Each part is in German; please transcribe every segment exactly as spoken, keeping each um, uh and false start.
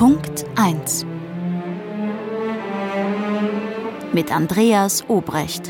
Punkt eins mit Andreas Obrecht.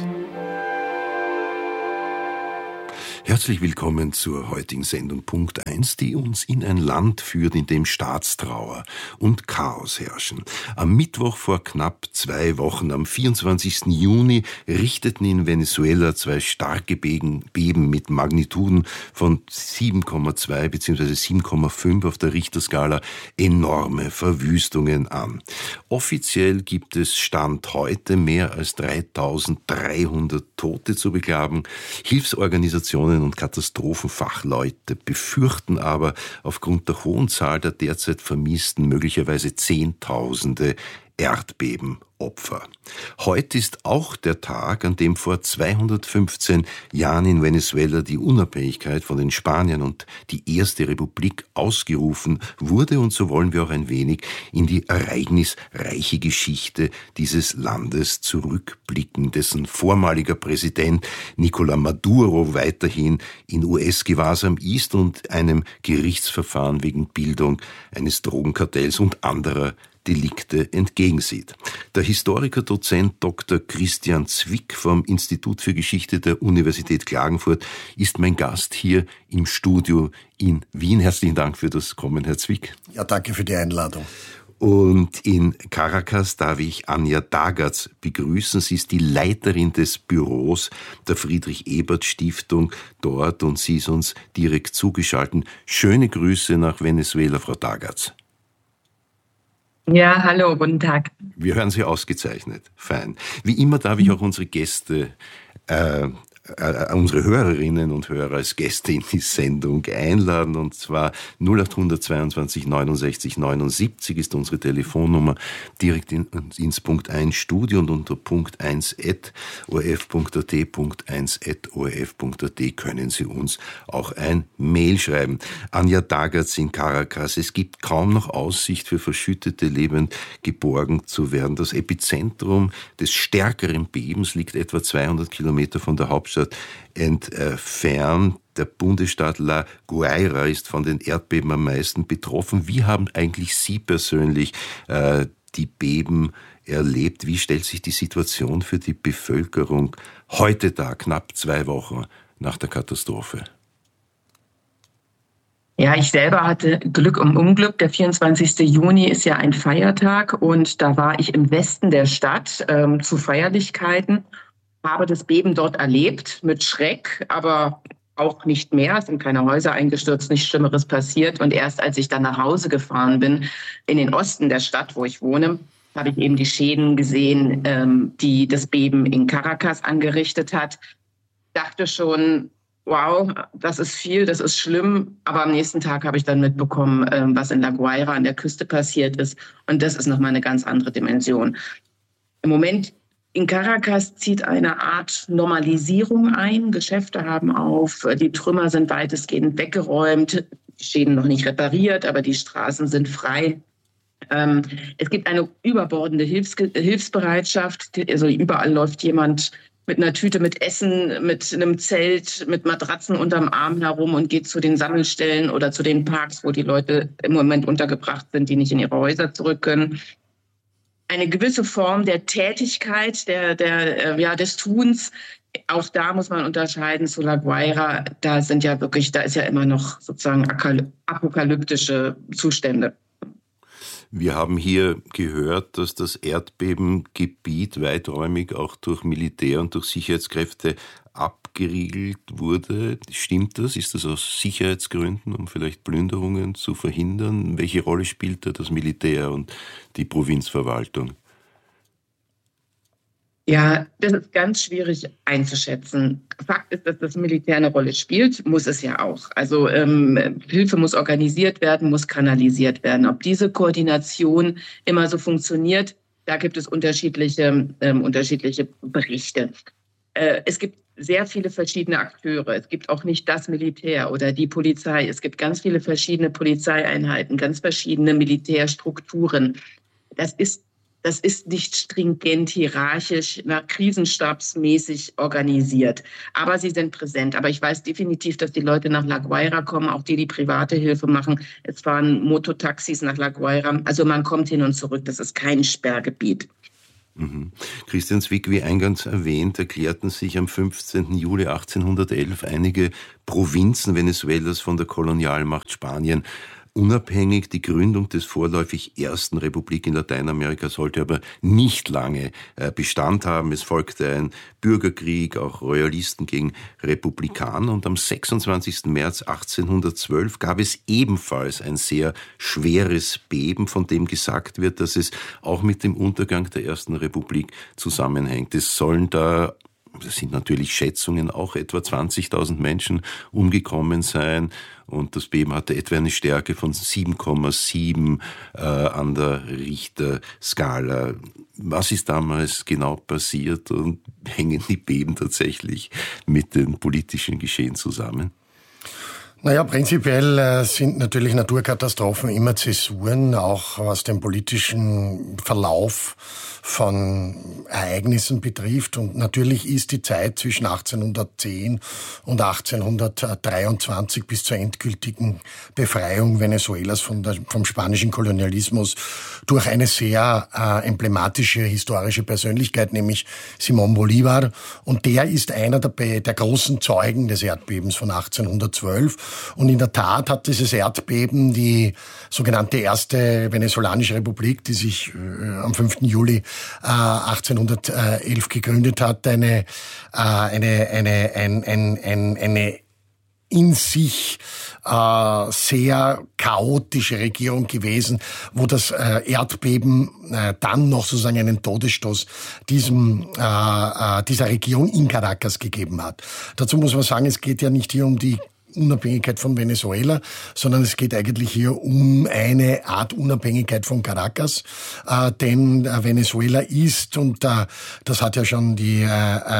Herzlich willkommen zur heutigen Sendung Punkt eins, die uns in ein Land führt, in dem Staatstrauer und Chaos herrschen. Am Mittwoch vor knapp zwei Wochen, am vierundzwanzigsten Juni, richteten in Venezuela zwei starke Beben mit Magnituden von sieben Komma zwei bzw. sieben Komma fünf auf der Richterskala enorme Verwüstungen an. Offiziell gibt es Stand heute mehr als dreitausenddreihundert Tote zu beklagen. Hilfsorganisationen und Katastrophenfachleute befürchten aber aufgrund der hohen Zahl der derzeit Vermissten möglicherweise Zehntausende Erdbebenopfer. Heute ist auch der Tag, an dem vor zweihundertfünfzehn Jahren in Venezuela die Unabhängigkeit von den Spaniern und die erste Republik ausgerufen wurde, und so wollen wir auch ein wenig in die ereignisreiche Geschichte dieses Landes zurückblicken, dessen vormaliger Präsident Nicolás Maduro weiterhin in U S-Gewahrsam ist und einem Gerichtsverfahren wegen Bildung eines Drogenkartells und anderer Delikte entgegensieht. Der Historiker Dozent Doktor Christian Zwick vom Institut für Geschichte der Universität Klagenfurt ist mein Gast hier im Studio in Wien. Herzlichen Dank für das Kommen, Herr Zwick. Ja, danke für die Einladung. Und in Caracas darf ich Anja Dagatz begrüßen. Sie ist die Leiterin des Büros der Friedrich-Ebert-Stiftung dort und sie ist uns direkt zugeschaltet. Schöne Grüße nach Venezuela, Frau Dagatz. Ja, hallo, guten Tag. Wir hören Sie ausgezeichnet. Fein. Wie immer darf ich auch unsere Gäste, äh, äh, unsere Hörerinnen und Hörer als Gäste in die Sendung einladen. Und zwar null acht zweiundzwanzig neunundsechzig neunundsiebzig ist unsere Telefonnummer, direkt in, ins Punkt eins Studio und unter Punkt eins at o r f punkt a t, Punkt eins at o r f punkt a t können Sie uns auch ein Mail schreiben. Anja Dagatz in Caracas. Es gibt kaum noch Aussicht für Verschüttete lebend geborgen zu werden. Das Epizentrum des stärkeren Bebens liegt etwa zweihundert Kilometer von der Hauptstadt entfernt. Der Bundesstaat La Guaira ist von den Erdbeben am meisten betroffen. Wie haben eigentlich Sie persönlich äh, die Beben erlebt? Wie stellt sich die Situation für die Bevölkerung heute dar, knapp zwei Wochen nach der Katastrophe? Ja, ich selber hatte Glück um Unglück. Der vierundzwanzigste Juni ist ja ein Feiertag und da war ich im Westen der Stadt ähm, zu Feierlichkeiten, habe das Beben dort erlebt mit Schreck, aber auch nicht mehr. Es sind keine Häuser eingestürzt, nichts Schlimmeres passiert. Und erst als ich dann nach Hause gefahren bin, in den Osten der Stadt, wo ich wohne, habe ich eben die Schäden gesehen, ähm, die das Beben in Caracas angerichtet hat. Dachte schon, wow, das ist viel, das ist schlimm. Aber am nächsten Tag habe ich dann mitbekommen, ähm, was in La Guaira an der Küste passiert ist. Und das ist nochmal eine ganz andere Dimension. Im Moment in Caracas zieht eine Art Normalisierung ein. Geschäfte haben auf, die Trümmer sind weitestgehend weggeräumt, die Schäden noch nicht repariert, aber die Straßen sind frei. Ähm, es gibt eine überbordende Hilfs- Hilfsbereitschaft. Also überall läuft jemand mit einer Tüte mit Essen, mit einem Zelt, mit Matratzen unterm Arm herum und geht zu den Sammelstellen oder zu den Parks, wo die Leute im Moment untergebracht sind, die nicht in ihre Häuser zurück können. Eine gewisse Form der Tätigkeit, der, der, ja, des Tuns. Auch da muss man unterscheiden zu La Guaira. Da sind ja wirklich, da ist ja immer noch sozusagen apokalyptische Zustände. Wir haben hier gehört, dass das Erdbebengebiet weiträumig auch durch Militär und durch Sicherheitskräfte abgeriegelt wurde. Stimmt das? Ist das aus Sicherheitsgründen, um vielleicht Plünderungen zu verhindern? Welche Rolle spielt da das Militär und die Provinzverwaltung? Ja, das ist ganz schwierig einzuschätzen. Fakt ist, dass das Militär eine Rolle spielt, muss es ja auch. Also ähm, Hilfe muss organisiert werden, muss kanalisiert werden. Ob diese Koordination immer so funktioniert, da gibt es unterschiedliche, ähm, unterschiedliche Berichte. Äh, es gibt sehr viele verschiedene Akteure. Es gibt auch nicht das Militär oder die Polizei. Es gibt ganz viele verschiedene Polizeieinheiten, ganz verschiedene Militärstrukturen. Das ist das ist nicht stringent hierarchisch, nach krisenstabsmäßig organisiert. Aber sie sind präsent. Aber ich weiß definitiv, dass die Leute nach La Guaira kommen, auch die, die private Hilfe machen. Es fahren Mototaxis nach La Guaira. Also man kommt hin und zurück. Das ist kein Sperrgebiet. Mhm. Christian Zwick, wie eingangs erwähnt, erklärten sich am fünfzehnten Juli achtzehnhundertelf einige Provinzen Venezuelas von der Kolonialmacht Spanien unabhängig. Die Gründung des vorläufig ersten Republik in Lateinamerika sollte aber nicht lange Bestand haben. Es folgte ein Bürgerkrieg, auch Royalisten gegen Republikaner. Und am sechsundzwanzigsten März achtzehnhundertzwölf gab es ebenfalls ein sehr schweres Beben, von dem gesagt wird, dass es auch mit dem Untergang der ersten Republik zusammenhängt. Es sollen da, das sind natürlich Schätzungen, auch etwa zwanzigtausend Menschen umgekommen sein. Und das Beben hatte etwa eine Stärke von sieben Komma sieben äh, an der Richterskala. Was ist damals genau passiert und hängen die Beben tatsächlich mit dem politischen Geschehen zusammen? Naja, prinzipiell äh, sind natürlich Naturkatastrophen immer Zäsuren, auch was den politischen Verlauf von Ereignissen betrifft. Und natürlich ist die Zeit zwischen achtzehnhundertzehn und achtzehnhundertdreiundzwanzig bis zur endgültigen Befreiung Venezuelas von der, vom spanischen Kolonialismus durch eine sehr äh, emblematische historische Persönlichkeit, nämlich Simón Bolívar. Und der ist einer der, der großen Zeugen des Erdbebens von achtzehnhundertzwölf. Und in der Tat hat dieses Erdbeben die sogenannte erste venezolanische Republik, die sich äh, am fünften Juli äh, achtzehnhundertelf gegründet hat, eine, äh, eine, eine, ein, ein, ein, eine in sich äh, sehr chaotische Regierung gewesen, wo das äh, Erdbeben äh, dann noch sozusagen einen Todesstoß diesem, äh, äh, dieser Regierung in Caracas gegeben hat. Dazu muss man sagen, es geht ja nicht hier um die Unabhängigkeit von Venezuela, sondern es geht eigentlich hier um eine Art Unabhängigkeit von Caracas, äh, denn äh, Venezuela ist, und äh, das hat ja schon die äh,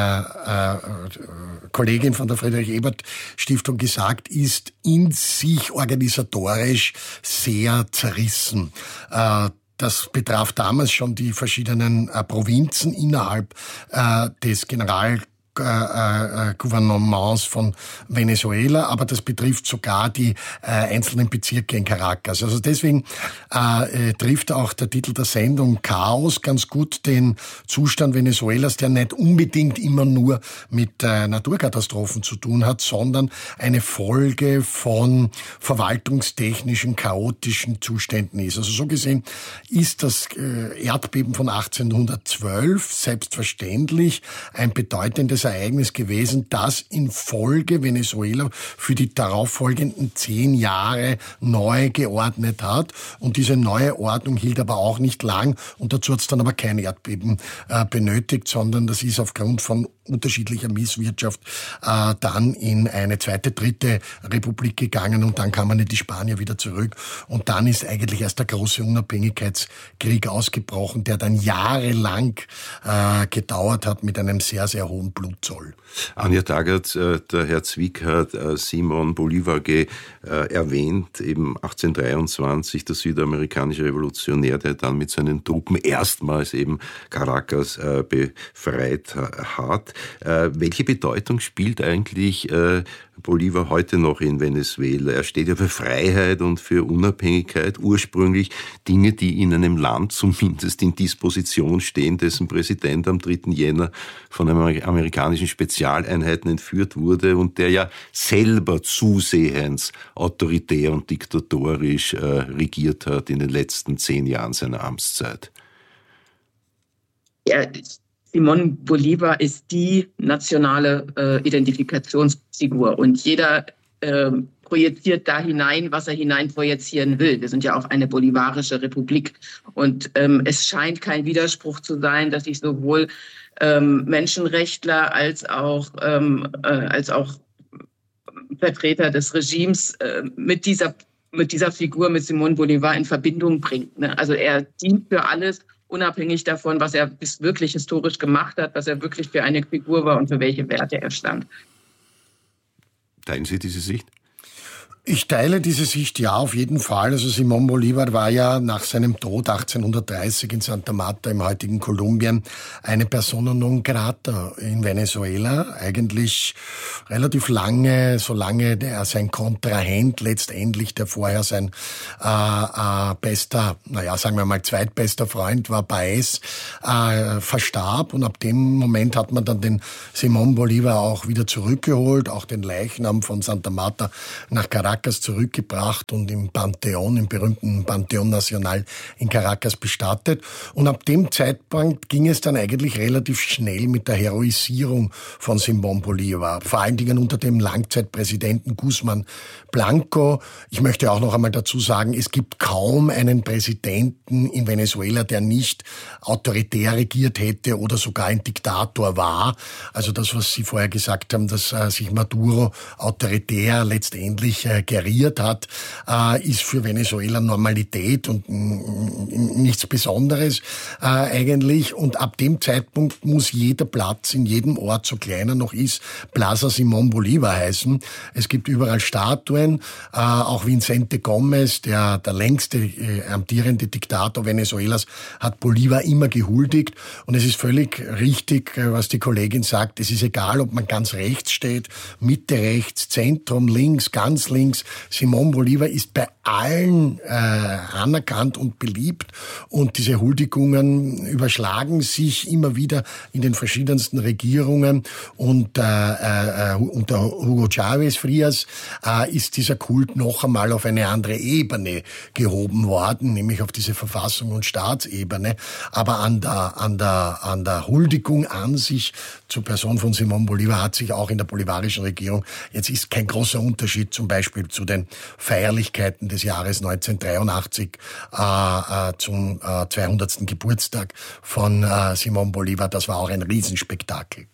äh, Kollegin von der Friedrich-Ebert-Stiftung gesagt, ist in sich organisatorisch sehr zerrissen. Äh, Das betraf damals schon die verschiedenen äh, Provinzen innerhalb äh, des General Äh, äh, Gouvernements von Venezuela, aber das betrifft sogar die äh, einzelnen Bezirke in Caracas. Also deswegen äh, äh, trifft auch der Titel der Sendung Chaos ganz gut den Zustand Venezuelas, der nicht unbedingt immer nur mit äh, Naturkatastrophen zu tun hat, sondern eine Folge von verwaltungstechnischen, chaotischen Zuständen ist. Also so gesehen ist das äh, Erdbeben von achtzehnhundertzwölf selbstverständlich ein bedeutendes Ereignis gewesen, das in Folge Venezuela für die darauffolgenden zehn Jahre neu geordnet hat. Und diese neue Ordnung hielt aber auch nicht lang. Und dazu hat es dann aber kein Erdbeben äh, benötigt, sondern das ist aufgrund von unterschiedlicher Misswirtschaft äh, dann in eine zweite, dritte Republik gegangen und dann kamen die Spanier wieder zurück. Und dann ist eigentlich erst der große Unabhängigkeitskrieg ausgebrochen, der dann jahrelang äh, gedauert hat mit einem sehr, sehr hohen Blutzoll. Anja Taggart, der Herr Zwick hat Simón Bolívar ge, äh, erwähnt, eben achtzehnhundertdreiundzwanzig, der südamerikanische Revolutionär, der dann mit seinen Truppen erstmals eben Caracas äh, befreit hat. Äh, welche Bedeutung spielt eigentlich äh, Bolívar heute noch in Venezuela? Er steht ja für Freiheit und für Unabhängigkeit, ursprünglich Dinge, die in einem Land zumindest in Disposition stehen, dessen Präsident am dritten Jänner von amerikanischen Spezialeinheiten entführt wurde und der ja selber zusehends autoritär und diktatorisch äh, regiert hat in den letzten zehn Jahren seiner Amtszeit. Ja, Simón Bolívar ist die nationale äh, Identifikationsfigur und jeder äh, projiziert da hinein, was er hinein projizieren will. Wir sind ja auch eine bolivarische Republik und ähm, es scheint kein Widerspruch zu sein, dass sich sowohl ähm, Menschenrechtler als auch, ähm, äh, als auch Vertreter des Regimes äh, mit dieser, mit dieser Figur, mit Simón Bolívar in Verbindung bringt. Ne? Also er dient für alles, unabhängig davon, was er bis wirklich historisch gemacht hat, was er wirklich für eine Figur war und für welche Werte er stand. Teilen Sie diese Sicht? Ich teile diese Sicht ja auf jeden Fall. Also Simón Bolívar war ja nach seinem Tod achtzehnhundertdreißig in Santa Marta im heutigen Kolumbien eine persona non grata in Venezuela. Eigentlich relativ lange, solange er sein Kontrahent letztendlich, der vorher sein äh, äh, bester, naja, sagen wir mal zweitbester Freund war, Baez, äh, verstarb. Und ab dem Moment hat man dann den Simón Bolívar auch wieder zurückgeholt, auch den Leichnam von Santa Marta nach Caracas zurückgebracht und im Pantheon, im berühmten Pantheon Nacional in Caracas bestattet. Und ab dem Zeitpunkt ging es dann eigentlich relativ schnell mit der Heroisierung von Simón Bolívar. Vor allen Dingen unter dem Langzeitpräsidenten Guzmán Blanco. Ich möchte auch noch einmal dazu sagen, es gibt kaum einen Präsidenten in Venezuela, der nicht autoritär regiert hätte oder sogar ein Diktator war. Also das, was Sie vorher gesagt haben, dass äh, sich Maduro autoritär letztendlich äh, geriert hat, äh, ist für Venezuela Normalität und mm, nichts Besonderes äh, eigentlich. Und ab dem Zeitpunkt muss jeder Platz in jedem Ort, so klein er noch ist, Plaza Simón Bolívar heißen. Es gibt überall Statuen, äh, auch Vicente Gómez, der, der längste äh, amtierende Diktator Venezuelas, hat Bolívar immer gehuldigt. Und es ist völlig richtig, äh, was die Kollegin sagt. Es ist egal, ob man ganz rechts steht, Mitte rechts, Zentrum links, ganz links. Simón Bolívar ist bei allen äh, anerkannt und beliebt. Und diese Huldigungen überschlagen sich immer wieder in den verschiedensten Regierungen. Und äh, äh, unter Hugo Chávez Frías äh, ist dieser Kult noch einmal auf eine andere Ebene gehoben worden, nämlich auf diese Verfassung- und Staatsebene. Aber an der, an der, an der Huldigung an sich zur Person von Simón Bolívar hat sich auch in der bolivarischen Regierung, jetzt ist kein großer Unterschied zum Beispiel zu den Feierlichkeiten des Jahres neunzehnhundertdreiundachtzig äh, äh, zum äh, zweihundertsten Geburtstag von äh, Simón Bolívar. Das war auch ein Riesenspektakel.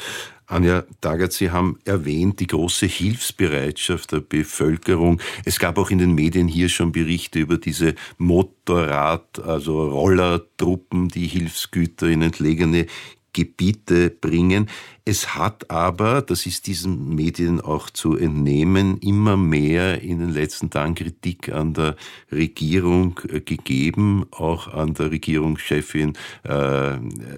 Anja Taggart, Sie haben erwähnt die große Hilfsbereitschaft der Bevölkerung. Es gab auch in den Medien hier schon Berichte über diese Motorrad-, also Rollertruppen, die Hilfsgüter in entlegene Gebiete bringen. Es hat aber, das ist diesen Medien auch zu entnehmen, immer mehr in den letzten Tagen Kritik an der Regierung gegeben, auch an der Regierungschefin äh,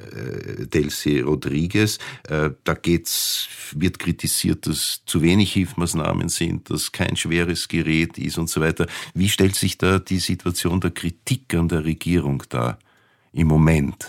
Delcy Rodriguez. Äh, da geht's, wird kritisiert, dass zu wenig Hilfsmaßnahmen sind, dass kein schweres Gerät ist und so weiter. Wie stellt sich da die Situation der Kritik an der Regierung dar im Moment?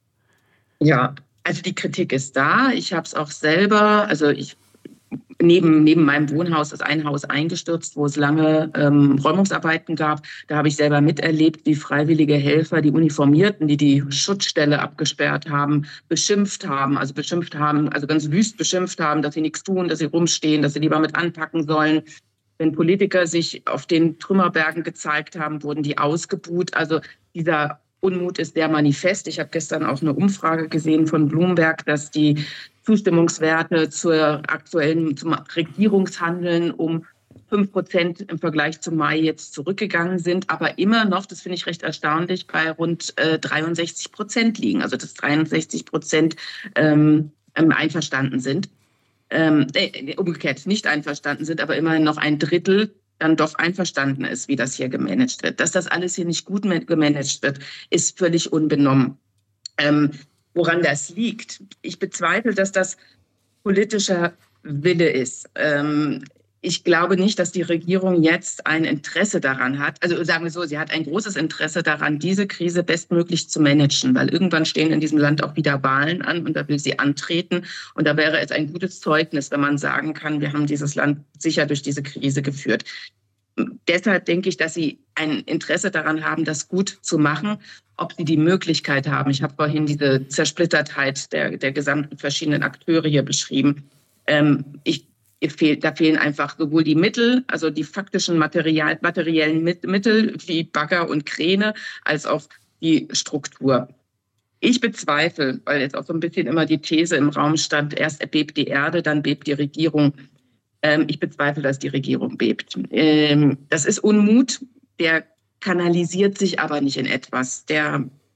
Ja, also die Kritik ist da. Ich habe es auch selber, also ich neben, neben meinem Wohnhaus ist ein Haus eingestürzt, wo es lange ähm, Räumungsarbeiten gab. Da habe ich selber miterlebt, wie freiwillige Helfer, die Uniformierten, die die Schutzstelle abgesperrt haben, beschimpft haben, also beschimpft haben, also ganz wüst beschimpft haben, dass sie nichts tun, dass sie rumstehen, dass sie lieber mit anpacken sollen. Wenn Politiker sich auf den Trümmerbergen gezeigt haben, wurden die ausgebuht. Also dieser Unmut ist sehr manifest. Ich habe gestern auch eine Umfrage gesehen von Bloomberg, dass die Zustimmungswerte zur aktuellen, zum Regierungshandeln um fünf Prozent im Vergleich zum Mai jetzt zurückgegangen sind, aber immer noch, das finde ich recht erstaunlich, bei rund äh, dreiundsechzig Prozent liegen. Also dass dreiundsechzig Prozent ähm, einverstanden sind. Ähm, äh, umgekehrt nicht einverstanden sind, aber immerhin noch ein Drittel dann doch einverstanden ist, wie das hier gemanagt wird. Dass das alles hier nicht gut gemanagt wird, ist völlig unbenommen. Ähm, woran das liegt? Ich bezweifle, dass das politischer Wille ist. Ähm, ich glaube nicht, dass die Regierung jetzt ein Interesse daran hat, also sagen wir so, sie hat ein großes Interesse daran, diese Krise bestmöglich zu managen, weil irgendwann stehen in diesem Land auch wieder Wahlen an und da will sie antreten. Und da wäre es ein gutes Zeugnis, wenn man sagen kann, wir haben dieses Land sicher durch diese Krise geführt. Deshalb denke ich, dass sie ein Interesse daran haben, das gut zu machen. Ob sie die Möglichkeit haben, ich habe vorhin diese Zersplittertheit der, der gesamten verschiedenen Akteure hier beschrieben. Ähm, ich Da fehlen einfach sowohl die Mittel, also die faktischen Material, materiellen Mittel wie Bagger und Kräne, als auch die Struktur. Ich bezweifle, weil jetzt auch so ein bisschen immer die These im Raum stand, erst bebt die Erde, dann bebt die Regierung. Ähm, ich bezweifle, dass die Regierung bebt. Ähm, das ist Unmut, der kanalisiert sich aber nicht in etwas. Der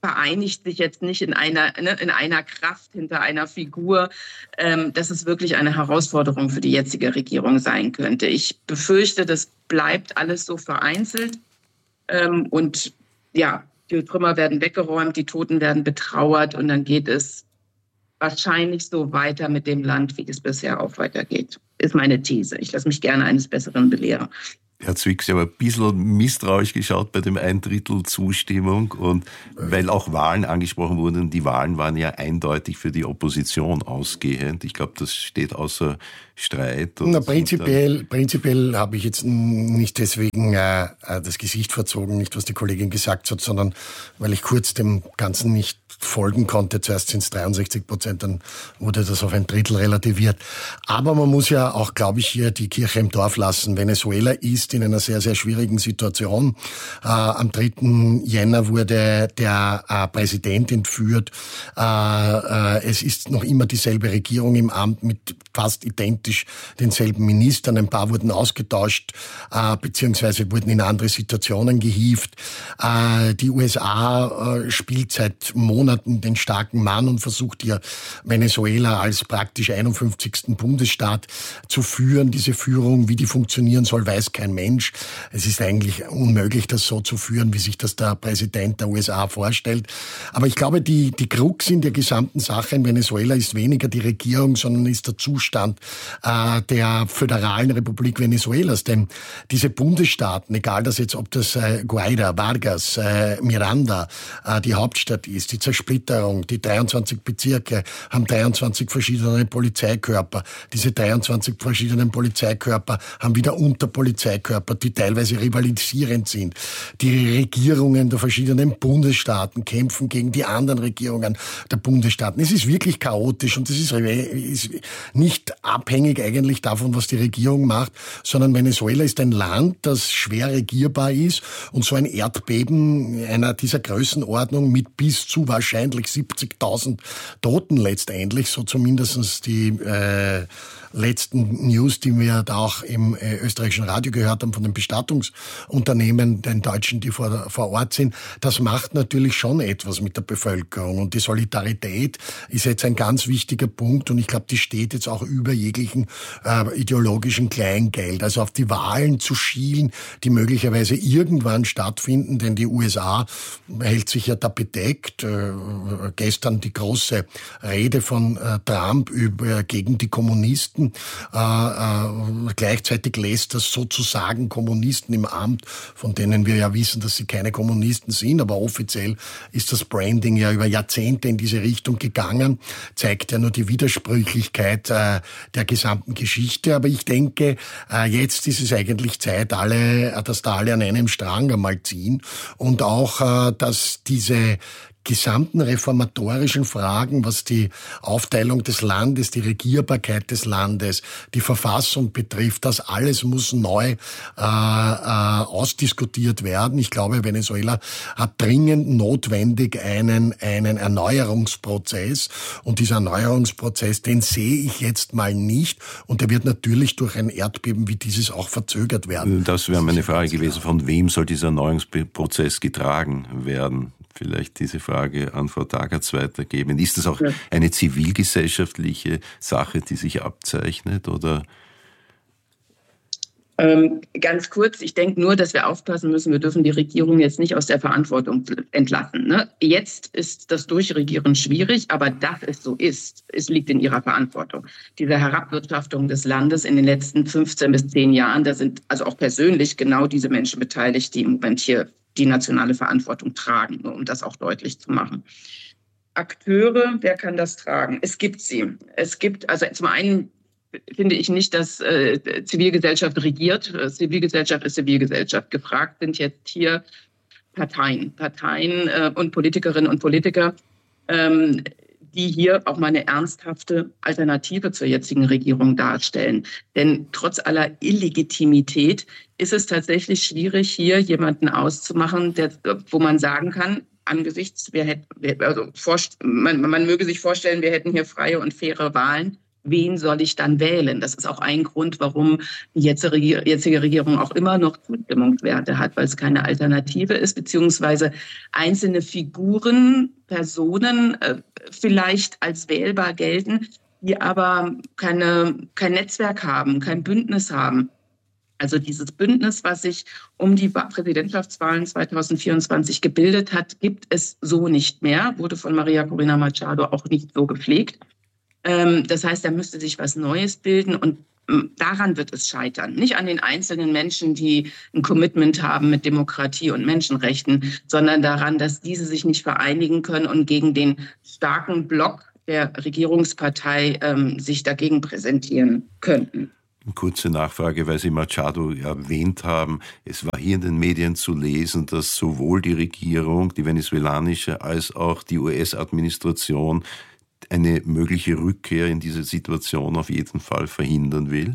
vereinigt sich jetzt nicht in einer, ne, in einer Kraft hinter einer Figur, ähm, dass es wirklich eine Herausforderung für die jetzige Regierung sein könnte. Ich befürchte, das bleibt alles so vereinzelt. Ähm, und ja, die Trümmer werden weggeräumt, die Toten werden betrauert und dann geht es wahrscheinlich so weiter mit dem Land, wie es bisher auch weitergeht. Ist meine These. Ich lasse mich gerne eines Besseren belehren. Herr Zwick, Sie haben ein bisschen misstrauisch geschaut bei dem ein Drittel Zustimmung und weil auch Wahlen angesprochen wurden, die Wahlen waren ja eindeutig für die Opposition ausgehend. Ich glaube, das steht außer Streit. Na, prinzipiell, prinzipiell habe ich jetzt nicht deswegen äh, das Gesicht verzogen, nicht was die Kollegin gesagt hat, sondern weil ich kurz dem Ganzen nicht folgen konnte. Zuerst sind es dreiundsechzig Prozent, dann wurde das auf ein Drittel relativiert. Aber man muss ja auch, glaube ich, hier die Kirche im Dorf lassen. Venezuela ist in einer sehr, sehr schwierigen Situation. Äh, am dritten Jänner wurde der äh, Präsident entführt. Äh, äh, es ist noch immer dieselbe Regierung im Amt mit fast identisch denselben Ministern. Ein paar wurden ausgetauscht, äh, beziehungsweise wurden in andere Situationen gehievt. Äh, die U S A äh, spielt seit Monaten den starken Mann und versucht hier Venezuela als praktisch einundfünfzigsten Bundesstaat zu führen. Diese Führung, wie die funktionieren soll, weiß kein Mensch. Es ist eigentlich unmöglich, das so zu führen, wie sich das der Präsident der U S A vorstellt. Aber ich glaube, die, die Krux in der gesamten Sache in Venezuela ist weniger die Regierung, sondern ist der Zustand äh, der föderalen Republik Venezuelas. Denn diese Bundesstaaten, egal das jetzt, ob das äh, Guaira, Vargas, äh, Miranda äh, die Hauptstadt ist, die Zersplitterung, die dreiundzwanzig Bezirke haben dreiundzwanzig verschiedene Polizeikörper. Diese dreiundzwanzig verschiedenen Polizeikörper haben wieder Unterpolizeikörper, die teilweise rivalisierend sind. Die Regierungen der verschiedenen Bundesstaaten kämpfen gegen die anderen Regierungen der Bundesstaaten. Es ist wirklich chaotisch und das ist, ist nicht abhängig eigentlich davon, was die Regierung macht, sondern Venezuela ist ein Land, das schwer regierbar ist und so ein Erdbeben einer dieser Größenordnung mit bis zu wahrscheinlich siebzigtausend Toten letztendlich, so zumindest die äh, letzten News, die wir da auch im äh, österreichischen Radio gehört haben von den Bestattungsunternehmen, den Deutschen, die vor, vor Ort sind, das macht natürlich schon etwas mit der Bevölkerung. Und die Solidarität ist jetzt ein ganz wichtiger Punkt und ich glaube, die steht jetzt auch über jeglichen äh, ideologischen Kleingeld. Also auf die Wahlen zu schielen, die möglicherweise irgendwann stattfinden, denn die U S A hält sich ja da bedeckt. Äh, gestern die große Rede von äh, Trump über, gegen die Kommunisten. Äh, äh, gleichzeitig lässt das sozusagen Kommunisten im Amt, von denen wir ja wissen, dass sie keine Kommunisten sind, aber offiziell ist das Branding ja über Jahrzehnte in diese Richtung gegangen, zeigt ja nur die Widersprüchlichkeit äh, der gesamten Geschichte. Aber ich denke, äh, jetzt ist es eigentlich Zeit, alle, dass da alle an einem Strang einmal ziehen und auch, äh, dass diese gesamten reformatorischen Fragen, was die Aufteilung des Landes, die Regierbarkeit des Landes, die Verfassung betrifft, das alles muss neu äh, äh, ausdiskutiert werden. Ich glaube, Venezuela hat dringend notwendig einen einen Erneuerungsprozess und dieser Erneuerungsprozess, den sehe ich jetzt mal nicht und der wird natürlich durch ein Erdbeben wie dieses auch verzögert werden. Das wäre meine Frage gewesen, von wem soll dieser Erneuerungsprozess getragen werden? Vielleicht diese Frage an Frau Tagatz weitergeben. Ist das auch eine zivilgesellschaftliche Sache, die sich abzeichnet, oder? Ähm, ganz kurz, ich denke nur, dass wir aufpassen müssen, wir dürfen die Regierung jetzt nicht aus der Verantwortung entlassen. Ne? Jetzt ist das Durchregieren schwierig, aber dass es so ist, es liegt in ihrer Verantwortung. Diese Herabwirtschaftung des Landes in den letzten fünfzehn bis zehn Jahren, da sind also auch persönlich genau diese Menschen beteiligt, die im Moment hier die nationale Verantwortung tragen, nur um das auch deutlich zu machen. Akteure, wer kann das tragen? Es gibt sie. Es gibt, also zum einen finde ich nicht, dass äh, Zivilgesellschaft regiert. Zivilgesellschaft ist Zivilgesellschaft. Gefragt sind jetzt hier Parteien, Parteien äh, und Politikerinnen und Politiker, ähm, die hier auch mal eine ernsthafte Alternative zur jetzigen Regierung darstellen. Denn trotz aller Illegitimität ist es tatsächlich schwierig, hier jemanden auszumachen, der, wo man sagen kann, angesichts, wir hätten, also man, man möge sich vorstellen, wir hätten hier freie und faire Wahlen. wen soll ich dann wählen? Das ist auch ein Grund, warum die jetzige Regierung auch immer noch Zustimmungswerte hat, weil es keine Alternative ist, beziehungsweise einzelne Figuren, Personen äh, vielleicht als wählbar gelten, die aber keine, kein Netzwerk haben, kein Bündnis haben. Also dieses Bündnis, was sich um die Präsidentschaftswahlen zwanzig vierundzwanzig gebildet hat, gibt es so nicht mehr, wurde von Maria Corina Machado auch nicht so gepflegt. Das heißt, da müsste sich was Neues bilden und daran wird es scheitern. Nicht an den einzelnen Menschen, die ein Commitment haben mit Demokratie und Menschenrechten, sondern daran, dass diese sich nicht vereinigen können und gegen den starken Block der Regierungspartei ähm, sich dagegen präsentieren könnten. Kurze Nachfrage, weil Sie Machado erwähnt haben. Es war hier in den Medien zu lesen, dass sowohl die Regierung, die venezuelanische, als auch die U S-Administration eine mögliche Rückkehr in diese Situation auf jeden Fall verhindern will.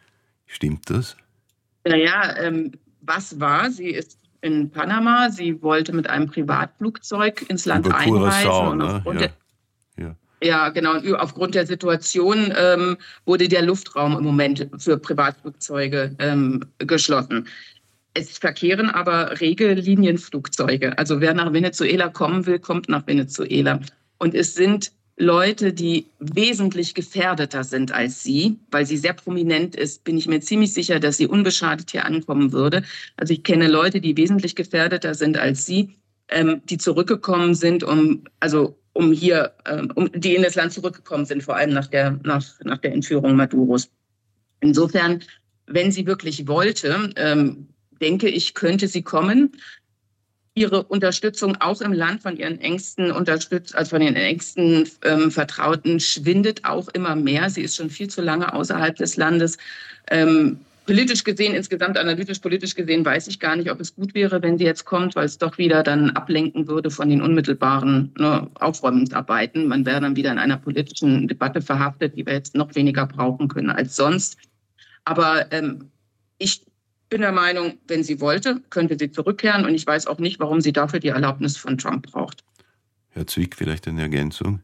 Stimmt das? Naja, ähm, was war? Sie ist in Panama. Sie wollte mit einem Privatflugzeug ins Land Über einreisen. Curaçao, und ne? aufgrund Ja. der, Ja. ja, genau. Und aufgrund der Situation ähm, wurde der Luftraum im Moment für Privatflugzeuge ähm, geschlossen. Es verkehren aber rege Linienflugzeuge. Also wer nach Venezuela kommen will, kommt nach Venezuela. Und es sind Leute, die wesentlich gefährdeter sind als sie, weil sie sehr prominent ist, bin ich mir ziemlich sicher, dass sie unbeschadet hier ankommen würde. Also ich kenne Leute, die wesentlich gefährdeter sind als sie, ähm, die zurückgekommen sind, um also um hier, ähm, um, die in das Land zurückgekommen sind, vor allem nach der nach nach der Entführung Maduros. Insofern, wenn sie wirklich wollte, ähm, denke ich, könnte sie kommen. Ihre Unterstützung auch im Land von ihren engsten unterstützt, also von ihren engsten ähm, Vertrauten schwindet auch immer mehr. Sie ist schon viel zu lange außerhalb des Landes. Ähm, politisch gesehen, insgesamt analytisch politisch gesehen, weiß ich gar nicht, ob es gut wäre, wenn sie jetzt kommt, weil es doch wieder dann ablenken würde von den unmittelbaren ne, Aufräumungsarbeiten. Man wäre dann wieder in einer politischen Debatte verhaftet, die wir jetzt noch weniger brauchen können als sonst. Aber ähm, ich Ich bin der Meinung, wenn sie wollte, könnte sie zurückkehren. Und ich weiß auch nicht, warum sie dafür die Erlaubnis von Trump braucht. Herr Zwick, vielleicht eine Ergänzung?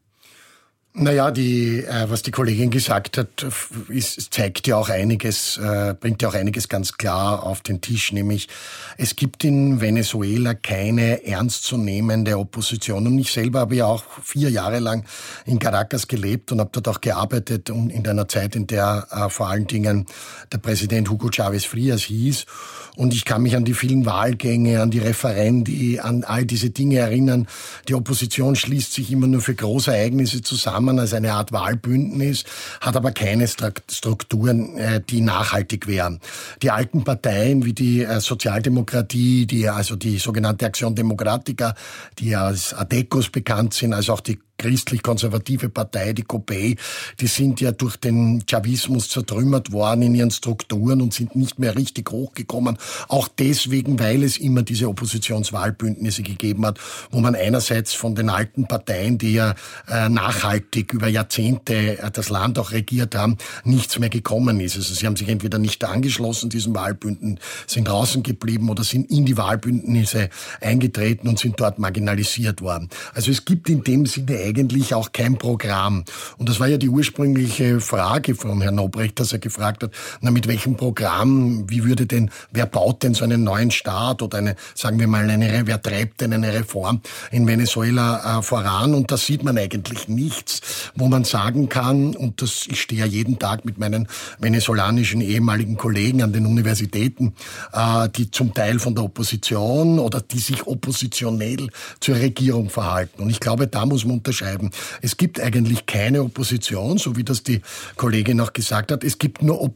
Naja, die, äh, was die Kollegin gesagt hat, ist, zeigt ja auch einiges, äh, bringt ja auch einiges ganz klar auf den Tisch, nämlich es gibt in Venezuela keine ernstzunehmende Opposition. Und ich selber habe ja auch vier Jahre lang in Caracas gelebt und habe dort auch gearbeitet und in einer Zeit, in der äh, vor allen Dingen der Präsident Hugo Chávez Frías hieß. Und ich kann mich an die vielen Wahlgänge, an die Referendi, an all diese Dinge erinnern. Die Opposition schließt sich immer nur für große Ereignisse zusammen als eine Art Wahlbündnis, hat aber keine Strukturen, die nachhaltig wären. Die alten Parteien wie die Sozialdemokratie, die also die sogenannte Acción Democrática, die als ADECOS bekannt sind, als auch die christlich-konservative Partei, die C O P E I, die sind ja durch den Chavismus zertrümmert worden in ihren Strukturen und sind nicht mehr richtig hochgekommen. Auch deswegen, weil es immer diese Oppositionswahlbündnisse gegeben hat, wo man einerseits von den alten Parteien, die ja äh, nachhaltig über Jahrzehnte äh, das Land auch regiert haben, nichts mehr gekommen ist. Also sie haben sich entweder nicht angeschlossen, diesen Wahlbünden, sind draußen geblieben oder sind in die Wahlbündnisse eingetreten und sind dort marginalisiert worden. Also es gibt in dem Sinne eigentlich auch kein Programm. Und das war ja die ursprüngliche Frage von Herrn Obrecht, dass er gefragt hat, na mit welchem Programm, wie würde denn, wer baut denn so einen neuen Staat oder eine, sagen wir mal, eine, wer treibt denn eine Reform in Venezuela äh, voran? Und da sieht man eigentlich nichts, wo man sagen kann, und das, ich stehe ja jeden Tag mit meinen venezolanischen ehemaligen Kollegen an den Universitäten, äh, die zum Teil von der Opposition oder die sich oppositionell zur Regierung verhalten. Und ich glaube, da muss man unterscheiden. Es gibt eigentlich keine Opposition, so wie das die Kollegin auch gesagt hat. Es gibt nur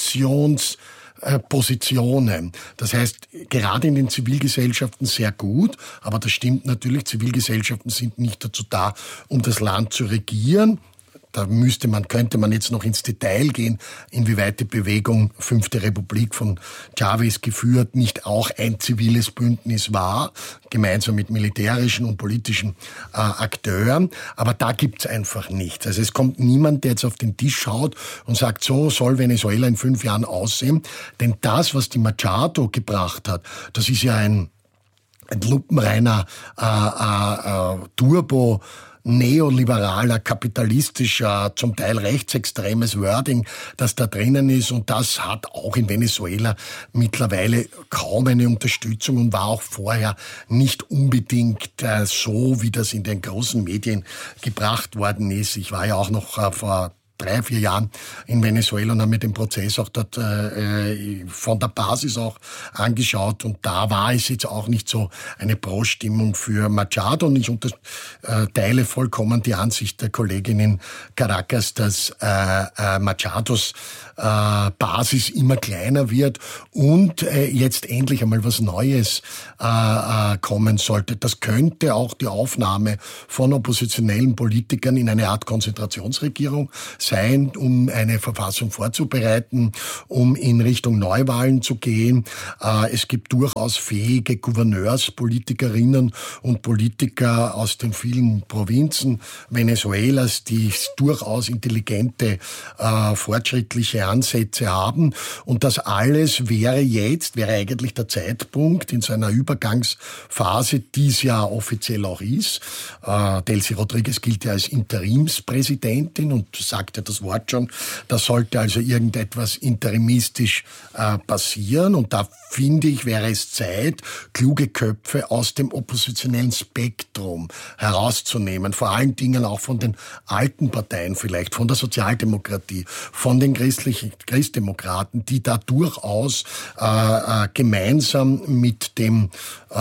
Oppositionspositionen. Das heißt, gerade in den Zivilgesellschaften sehr gut, aber das stimmt natürlich, Zivilgesellschaften sind nicht dazu da, um das Land zu regieren. Da müsste man, könnte man jetzt noch ins Detail gehen, inwieweit die Bewegung Fünfte Republik von Chávez geführt nicht auch ein ziviles Bündnis war, gemeinsam mit militärischen und politischen äh, Akteuren. Aber da gibt's einfach nichts. Also es kommt niemand, der jetzt auf den Tisch schaut und sagt, so soll Venezuela in fünf Jahren aussehen. Denn das, was die Machado gebracht hat, das ist ja ein, ein lupenreiner äh, äh, äh, Turbo, neoliberaler, kapitalistischer, zum Teil rechtsextremes Wording, das da drinnen ist. Und das hat auch in Venezuela mittlerweile kaum eine Unterstützung und war auch vorher nicht unbedingt äh, so, wie das in den großen Medien gebracht worden ist. Ich war ja auch noch äh, vor drei, vier Jahren in Venezuela und habe mir den Prozess auch dort äh, von der Basis auch angeschaut. Und da war es jetzt auch nicht so eine Pro-Stimmung für Machado. Und ich unter, äh, teile vollkommen die Ansicht der Kollegin in Caracas, dass äh, äh, Machados äh, Basis immer kleiner wird und äh, jetzt endlich einmal was Neues äh, äh, kommen sollte. Das könnte auch die Aufnahme von oppositionellen Politikern in eine Art Konzentrationsregierung sein, um eine Verfassung vorzubereiten, um in Richtung Neuwahlen zu gehen. Äh, es gibt durchaus fähige Gouverneurspolitikerinnen und Politiker aus den vielen Provinzen Venezuelas, die durchaus intelligente, äh, fortschrittliche Ansätze haben. Und das alles wäre jetzt, wäre eigentlich der Zeitpunkt in so einer Übergangsphase, die es ja offiziell auch ist. Äh, Delcy Rodriguez gilt ja als Interimspräsidentin und sagt ja das Wort schon, da sollte also irgendetwas interimistisch äh, passieren. Und da finde ich, wäre es Zeit, kluge Köpfe aus dem oppositionellen Spektrum herauszunehmen. Vor allen Dingen auch von den alten Parteien vielleicht, von der Sozialdemokratie, von den christlichen Christdemokraten, die da durchaus äh, äh, gemeinsam mit dem äh,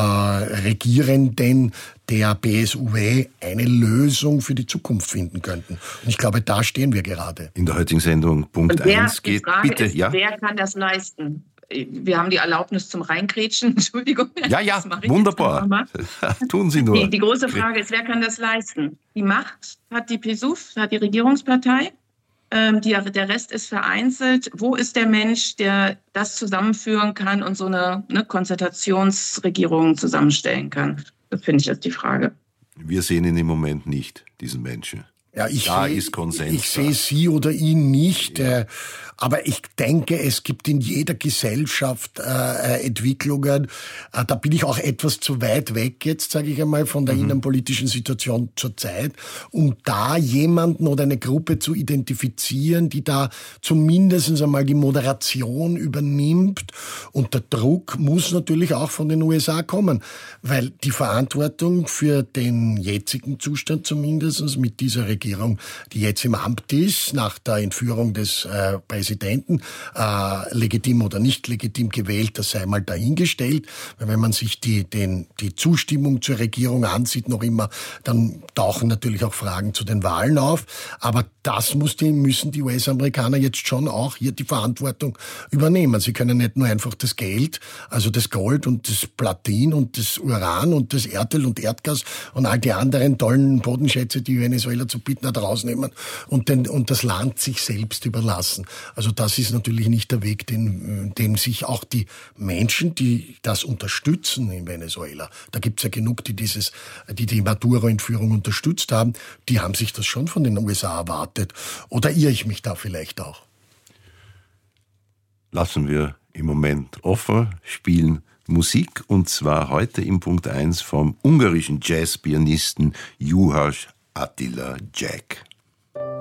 Regierenden der P S U V eine Lösung für die Zukunft finden könnten. Und ich glaube, da stehen wir gerade. In der heutigen Sendung Punkt eins geht. Die Frage bitte, ist, ja? Wer kann das leisten? Wir haben die Erlaubnis zum Reingrätschen. Entschuldigung. Ja, ja, wunderbar. Tun Sie nur. Die, die große Frage ist, wer kann das leisten? Die Macht hat die P S U V, hat die Regierungspartei. Ähm, die, der Rest ist vereinzelt. Wo ist der Mensch, der das zusammenführen kann und so eine, eine Konzentrationsregierung zusammenstellen kann? Das finde ich ist die Frage. Wir sehen ihn im Moment nicht, diesen Menschen. Ja, ich da seh, ist Konsens. Ich sehe sie oder ihn nicht, ja. äh, aber ich denke, es gibt in jeder Gesellschaft äh, Entwicklungen. Äh, da bin ich auch etwas zu weit weg jetzt, sage ich einmal, von der mhm. innenpolitischen Situation zurzeit, um da jemanden oder eine Gruppe zu identifizieren, die da zumindest einmal die Moderation übernimmt. Und der Druck muss natürlich auch von den U S A kommen, weil die Verantwortung für den jetzigen Zustand zumindest mit dieser Regierung, die jetzt im Amt ist, nach der Entführung des äh, Präsidenten, äh, legitim oder nicht legitim gewählt, das sei mal dahingestellt. Weil wenn man sich die, den, die Zustimmung zur Regierung ansieht, noch immer, dann tauchen natürlich auch Fragen zu den Wahlen auf. Aber das muss die, müssen die U S-Amerikaner jetzt schon auch hier die Verantwortung übernehmen. Sie können nicht nur einfach das Geld, also das Gold und das Platin und das Uran und das Erdöl und Erdgas und all die anderen tollen Bodenschätze, die Venezuela zu bieten hat, rausnehmen und, den, und das Land sich selbst überlassen. Also das ist natürlich nicht der Weg, den, den sich auch die Menschen, die das unterstützen in Venezuela, da gibt es ja genug, die dieses, die die Maduro-Entführung unterstützt haben, die haben sich das schon von den U S A erwartet. Oder irre ich mich da vielleicht auch? Lassen wir im Moment offen, spielen Musik und zwar heute im Punkt eins vom ungarischen Jazzpianisten Juhas Attila Jack.